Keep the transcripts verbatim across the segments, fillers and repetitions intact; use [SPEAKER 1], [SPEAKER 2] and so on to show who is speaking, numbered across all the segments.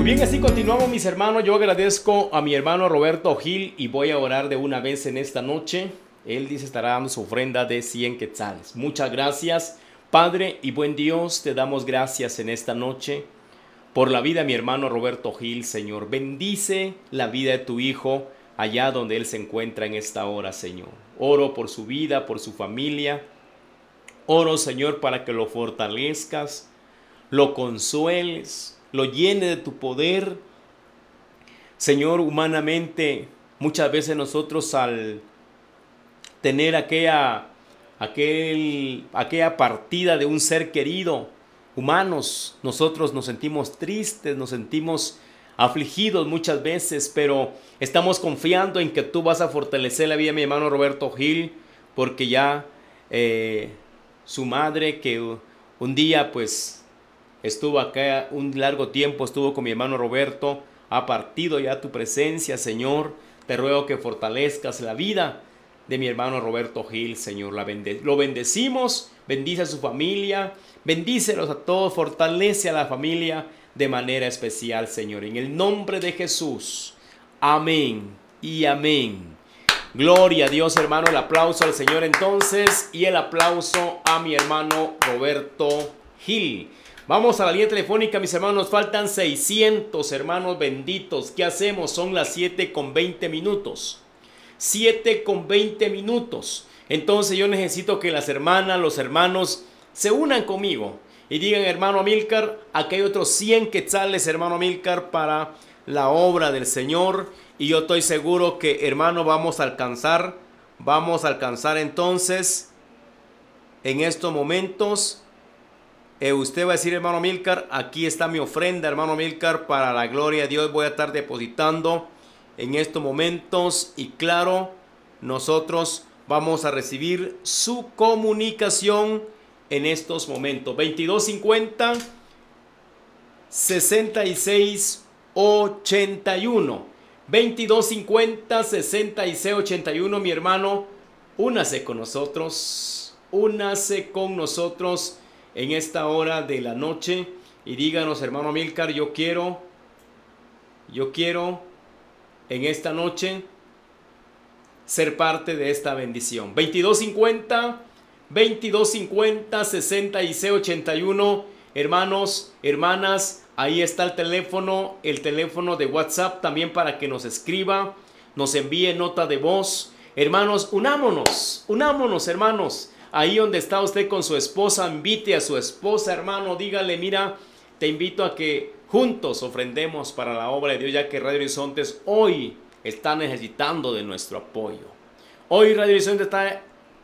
[SPEAKER 1] bien, así continuamos, mis hermanos. Yo agradezco a mi hermano Roberto Gil y voy a orar de una vez en esta noche. Él dice estará dando su ofrenda de cien quetzales. Muchas gracias, Padre y buen Dios. Te damos gracias en esta noche por la vida de mi hermano Roberto Gil, Señor. Bendice la vida de tu hijo allá donde él se encuentra en esta hora, Señor. Oro por su vida, por su familia. Oro, Señor, para que lo fortalezcas, lo consueles, lo llene de tu poder. Señor, humanamente, muchas veces nosotros al tener aquella, aquel, aquella partida de un ser querido, humanos, nosotros nos sentimos tristes, nos sentimos afligidos muchas veces, pero estamos confiando en que tú vas a fortalecer la vida de mi hermano Roberto Gil, porque ya eh, su madre, que un día pues estuvo acá un largo tiempo, estuvo con mi hermano Roberto, ha partido ya tu presencia, Señor. Te ruego que fortalezcas la vida de mi hermano Roberto Gil, Señor. La bende- lo bendecimos, bendice a su familia, bendícelos a todos, fortalece a la familia de manera especial, Señor. En el nombre de Jesús, amén y amén. Gloria a Dios, hermano. El aplauso al Señor entonces y el aplauso a mi hermano Roberto Gil. Vamos a la línea telefónica, mis hermanos. Nos faltan seiscientos hermanos benditos. ¿Qué hacemos? Son las siete con veinte minutos. siete con veinte minutos. Entonces yo necesito que las hermanas, los hermanos se unan conmigo y digan: hermano Amílcar, aquí hay otros cien quetzales, hermano Amílcar, para la obra del Señor. Y yo estoy seguro que, hermano, vamos a alcanzar, vamos a alcanzar entonces en estos momentos. Eh, usted va a decir: hermano Amílcar, aquí está mi ofrenda, hermano Amílcar, para la gloria de Dios. Voy a estar depositando en estos momentos. Y claro, nosotros vamos a recibir su comunicación en estos momentos. veintidós cincuenta, sesenta y seis ochenta y uno. veintidós cincuenta, sesenta y seis ochenta y uno. Mi hermano, únase con nosotros. Únase con nosotros en esta hora de la noche y díganos: hermano Amílcar, yo quiero, yo quiero en esta noche ser parte de esta bendición. veintidós cincuenta, veintidós cincuenta, sesenta y seis ochenta y uno. Hermanos, hermanas, ahí está el teléfono, el teléfono de WhatsApp también para que nos escriba, nos envíe nota de voz. Hermanos, unámonos, unámonos, hermanos. Ahí donde está usted con su esposa, invite a su esposa, hermano, dígale: mira, te invito a que juntos ofrendemos para la obra de Dios, ya que Radio Horizontes hoy está necesitando de nuestro apoyo. Hoy Radio Horizontes está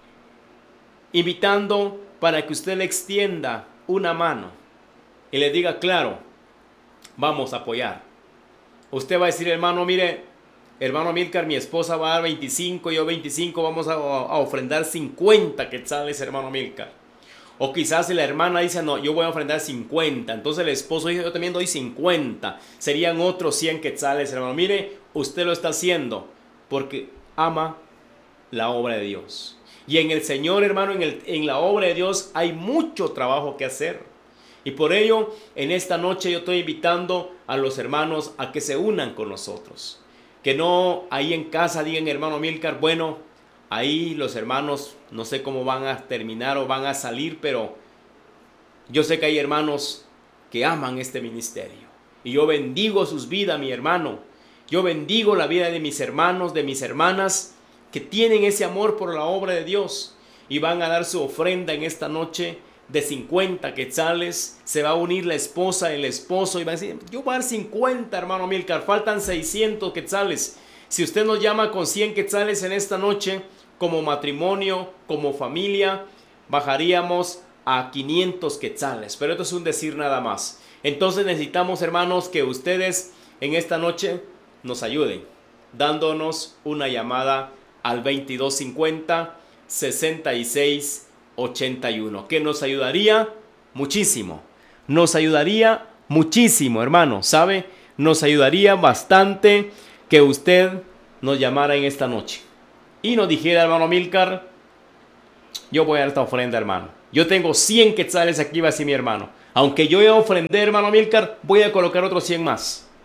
[SPEAKER 1] invitando para que usted le extienda una mano y le diga: claro, vamos a apoyar. Usted va a decir: hermano, mire, hermano Amílcar, mi esposa va a dar veinticinco, yo veinticinco, vamos a, a ofrendar cincuenta quetzales, hermano Amílcar. O quizás si la hermana dice: no, yo voy a ofrendar cincuenta. Entonces el esposo dice: yo también doy cincuenta. Serían otros cien quetzales, hermano. Mire, usted lo está haciendo porque ama la obra de Dios. Y en el Señor, hermano, en, el, en la obra de Dios hay mucho trabajo que hacer. Y por ello, en esta noche yo estoy invitando a los hermanos a que se unan con nosotros. Que no ahí en casa digan: hermano Amílcar, bueno, ahí los hermanos no sé cómo van a terminar o van a salir, pero yo sé que hay hermanos que aman este ministerio. Y yo bendigo sus vidas, mi hermano. Yo bendigo la vida de mis hermanos, de mis hermanas, que tienen ese amor por la obra de Dios y van a dar su ofrenda en esta noche de cincuenta quetzales. Se va a unir la esposa, el esposo, y va a decir: yo voy a dar cincuenta, hermano Amílcar, faltan seiscientos quetzales. Si usted nos llama con cien quetzales en esta noche, como matrimonio, como familia, bajaríamos a quinientos quetzales. Pero esto es un decir nada más. Entonces necesitamos, hermanos, que ustedes en esta noche nos ayuden, dándonos una llamada al veintidós cincuenta, sesenta y seis ochenta y uno, que nos ayudaría muchísimo. Nos ayudaría muchísimo, hermano, ¿sabe? Nos ayudaría bastante que usted nos llamara en esta noche y nos dijera: hermano Amílcar, yo voy a dar esta ofrenda, hermano. Yo tengo cien quetzales aquí, va a decir mi hermano. Aunque yo voy a ofrender, hermano Amílcar, voy a colocar otros cien más.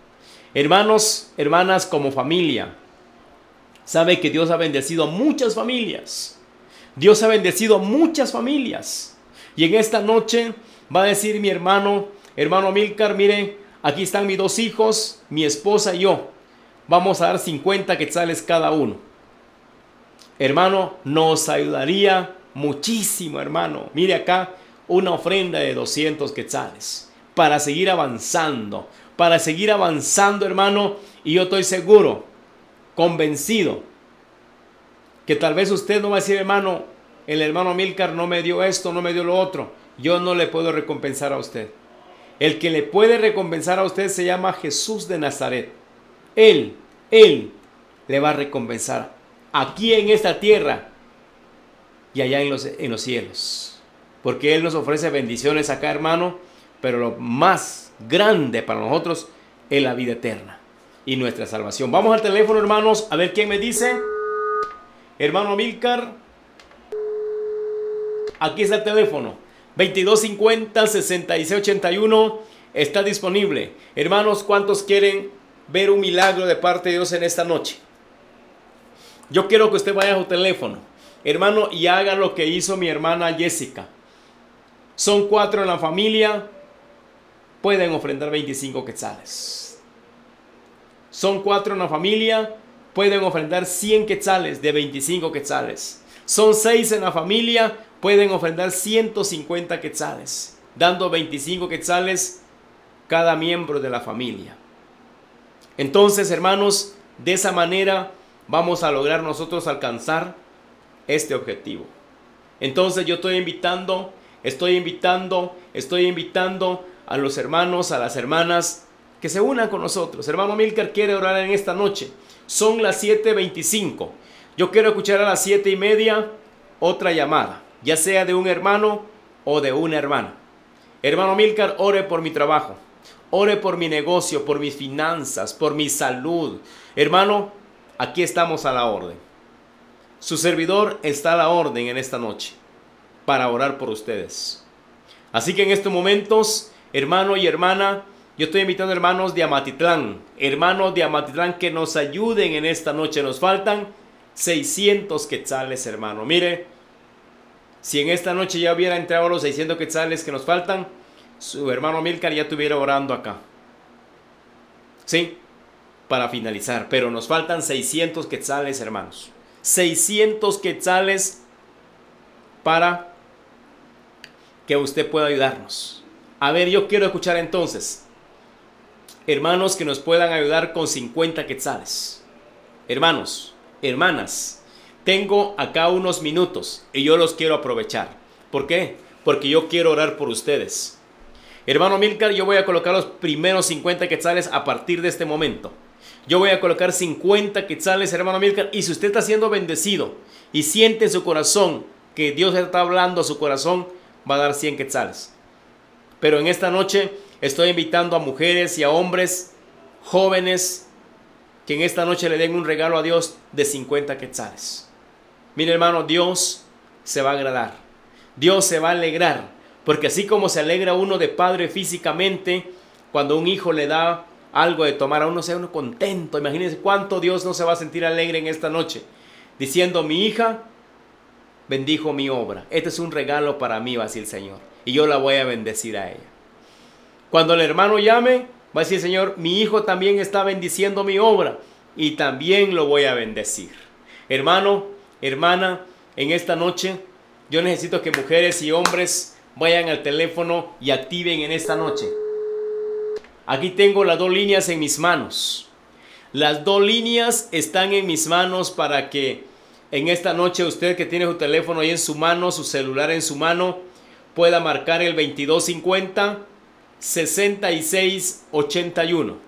[SPEAKER 1] Hermanos, hermanas, como familia, sabe que Dios ha bendecido a muchas familias. Dios ha bendecido a muchas familias. Y en esta noche va a decir mi hermano, hermano Amílcar, mire, aquí están mis dos hijos, mi esposa y yo. Vamos a dar cincuenta quetzales cada uno. Hermano, nos ayudaría muchísimo, hermano. Mire acá, una ofrenda de doscientos quetzales. Para seguir avanzando. Para seguir avanzando, hermano. Y yo estoy seguro, convencido, que tal vez usted no va a decir, hermano, el hermano Amílcar no me dio esto, no me dio lo otro. Yo no le puedo recompensar a usted. El que le puede recompensar a usted se llama Jesús de Nazaret. Él, Él le va a recompensar aquí en esta tierra y allá en los, en los cielos. Porque Él nos ofrece bendiciones acá, hermano, pero lo más grande para nosotros es la vida eterna y nuestra salvación. Vamos al teléfono, hermanos, a ver quién me dice. Hermano Amílcar, aquí está el teléfono. veintidós cincuenta, sesenta y seis ochenta y uno está disponible. Hermanos, ¿cuántos quieren ver un milagro de parte de Dios en esta noche? Yo quiero que usted vaya a su teléfono, hermano, y haga lo que hizo mi hermana Jessica. Son cuatro en la familia, pueden ofrendar veinticinco quetzales. Son cuatro en la familia, pueden ofrendar cien quetzales de veinticinco quetzales. Son seis en la familia, pueden ofrendar ciento cincuenta quetzales, dando veinticinco quetzales cada miembro de la familia. Entonces, hermanos, de esa manera vamos a lograr nosotros alcanzar este objetivo. Entonces yo estoy invitando, estoy invitando, estoy invitando a los hermanos, a las hermanas que se unan con nosotros. Hermano Amílcar quiere orar en esta noche. Son las siete veinticinco. Yo quiero escuchar a las siete y media otra llamada, ya sea de un hermano o de una hermana. Hermano Amílcar, ore por mi trabajo, ore por mi negocio, por mis finanzas, por mi salud. Hermano, aquí estamos a la orden. Su servidor está a la orden en esta noche para orar por ustedes. Así que en estos momentos, hermano y hermana, yo estoy invitando hermanos de Amatitlán, hermanos de Amatitlán que nos ayuden en esta noche. Nos faltan seiscientos quetzales, hermano. Mire, si en esta noche ya hubiera entrado los seiscientos quetzales que nos faltan, su hermano Amílcar ya estuviera orando acá. Sí, para finalizar. Pero nos faltan seiscientos quetzales, hermanos. seiscientos quetzales para que usted pueda ayudarnos. A ver, yo quiero escuchar entonces hermanos que nos puedan ayudar con cincuenta quetzales. Hermanos, hermanas, tengo acá unos minutos y yo los quiero aprovechar. ¿Por qué? Porque yo quiero orar por ustedes. Hermano Amílcar, yo voy a colocar los primeros cincuenta quetzales a partir de este momento. Yo voy a colocar cincuenta quetzales, hermano Amílcar, y si usted está siendo bendecido y siente en su corazón que Dios está hablando a su corazón, va a dar cien quetzales. Pero en esta noche estoy invitando a mujeres y a hombres jóvenes que en esta noche le den un regalo a Dios de cincuenta quetzales. Mire, hermano, Dios se va a agradar. Dios se va a alegrar. Porque así como se alegra uno de padre físicamente, cuando un hijo le da algo de tomar, a uno se uno contento. Imagínense cuánto Dios no se va a sentir alegre en esta noche, diciendo: mi hija bendijo mi obra. Este es un regalo para mí, va a decir el Señor, y yo la voy a bendecir a ella. Cuando el hermano llame, va a decir: Señor, mi hijo también está bendiciendo mi obra y también lo voy a bendecir. Hermano, hermana, en esta noche yo necesito que mujeres y hombres vayan al teléfono y activen en esta noche. Aquí tengo las dos líneas en mis manos. Las dos líneas están en mis manos para que en esta noche usted que tiene su teléfono ahí en su mano, su celular en su mano, pueda marcar el veintidós cincuenta, sesenta y seis ochenta y uno.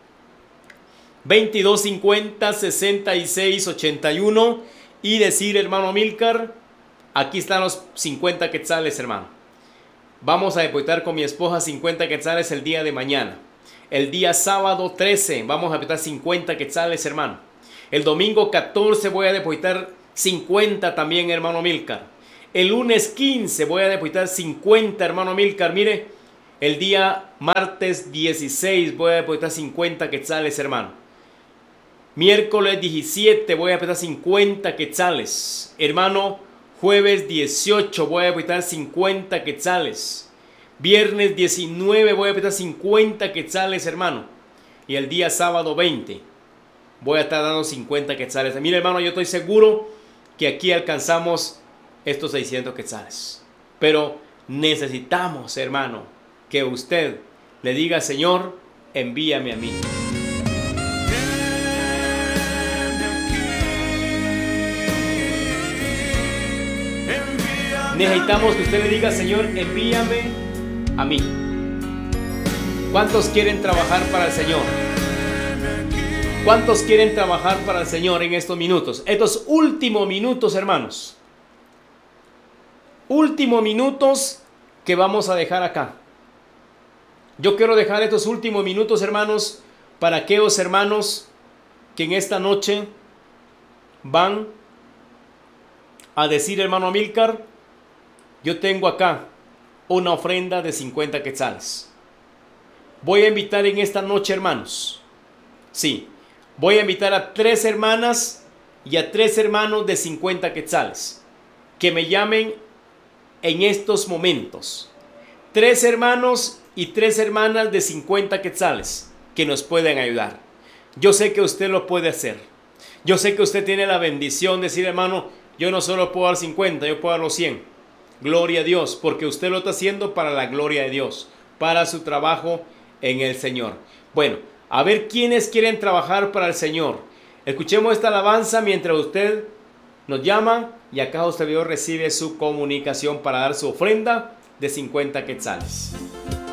[SPEAKER 1] veintidós cincuenta, sesenta y seis ochenta y uno y decir: hermano Amílcar, aquí están los cincuenta quetzales, hermano. Vamos a depositar con mi esposa cincuenta quetzales el día de mañana. El día sábado trece vamos a depositar cincuenta quetzales, hermano. El domingo catorce voy a depositar cincuenta también, hermano Amílcar. El lunes quince voy a depositar cincuenta, hermano Amílcar. Mire, El día martes dieciséis voy a depositar cincuenta quetzales, hermano. Miércoles diecisiete voy a depositar cincuenta quetzales. Hermano, jueves dieciocho voy a depositar cincuenta quetzales. Viernes diecinueve voy a depositar cincuenta quetzales, hermano. Y el día sábado veinte voy a estar dando cincuenta quetzales. Mira, hermano, yo estoy seguro que aquí alcanzamos estos seiscientos quetzales. Pero necesitamos, hermano, que usted le diga: Señor, envíame a mí. Necesitamos que usted le diga: Señor, envíame a mí. ¿Cuántos quieren trabajar para el Señor? ¿Cuántos quieren trabajar para el Señor en estos minutos? Estos últimos minutos, hermanos. Últimos minutos que vamos a dejar acá. Yo quiero dejar estos últimos minutos, hermanos, para aquellos hermanos que en esta noche van a decir: hermano Amílcar, yo tengo acá una ofrenda de cincuenta quetzales. Voy a invitar en esta noche, hermanos. Sí, voy a invitar a tres hermanas y a tres hermanos de cincuenta quetzales que me llamen en estos momentos. Tres hermanos y tres hermanas de cincuenta quetzales que nos pueden ayudar. Yo sé que usted lo puede hacer. Yo sé que usted tiene la bendición de decir: hermano, yo no solo puedo dar cincuenta, yo puedo dar los cien. Gloria a Dios, porque usted lo está haciendo para la gloria de Dios, para su trabajo en el Señor. Bueno, a ver quiénes quieren trabajar para el Señor. Escuchemos esta alabanza mientras usted nos llama y acá usted recibe su comunicación para dar su ofrenda de cincuenta quetzales.